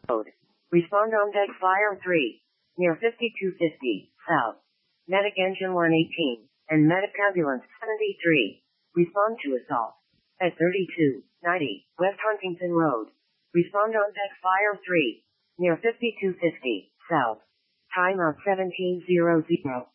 Road. Respond on deck Fire 3. Near 5250, south. Medic Engine 118, and Medic Ambulance 73. Respond to assault. At 3290, West Huntington Road. Respond on deck Fire 3. Near 5250, south. Time out 1700.